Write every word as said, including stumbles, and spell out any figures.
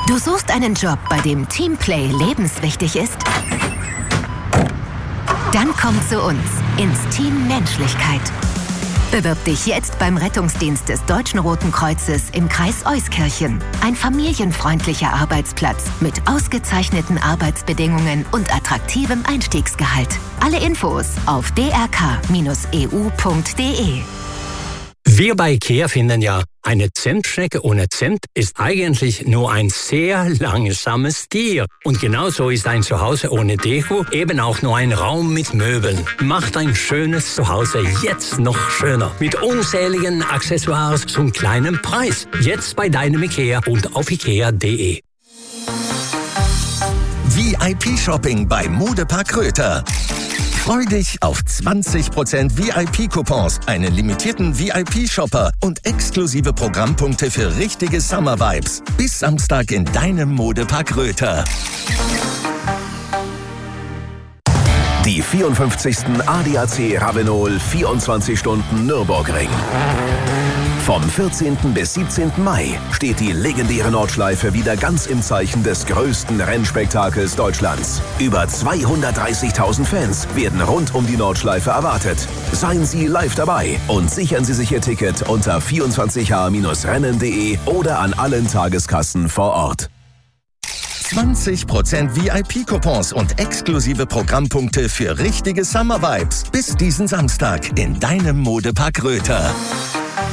Du suchst einen Job, bei dem Teamplay lebenswichtig ist? Dann komm zu uns ins Team Menschlichkeit. Bewirb dich jetzt beim Rettungsdienst des Deutschen Roten Kreuzes im Kreis Euskirchen. Ein familienfreundlicher Arbeitsplatz mit ausgezeichneten Arbeitsbedingungen und attraktivem Einstiegsgehalt. Alle Infos auf d r k Bindestrich e u punkt d e. Wir bei IKEA finden ja, eine Zimtschnecke ohne Zimt ist eigentlich nur ein sehr langsames Tier. Und genauso ist ein Zuhause ohne Deko eben auch nur ein Raum mit Möbeln. Macht ein schönes Zuhause jetzt noch schöner. Mit unzähligen Accessoires zum kleinen Preis. Jetzt bei deinem IKEA und auf ikea punkt d e. V I P-Shopping bei Modepark Röther. Freu dich auf zwanzig Prozent V I P-Coupons, einen limitierten V I P-Shopper und exklusive Programmpunkte für richtige Summer-Vibes. Bis Samstag in deinem Modepark Röther. Die vierundfünfzigsten A D A C Ravenol vierundzwanzig Stunden Nürburgring. Vom vierzehnten bis siebzehnten Mai steht die legendäre Nordschleife wieder ganz im Zeichen des größten Rennspektakels Deutschlands. Über zweihundertdreißigtausend Fans werden rund um die Nordschleife erwartet. Seien Sie live dabei und sichern Sie sich Ihr Ticket unter vierundzwanzig h rennen punkt d e oder an allen Tageskassen vor Ort. zwanzig Prozent V I P-Coupons und exklusive Programmpunkte für richtige Summer-Vibes. Bis diesen Samstag in deinem Modepark Röther.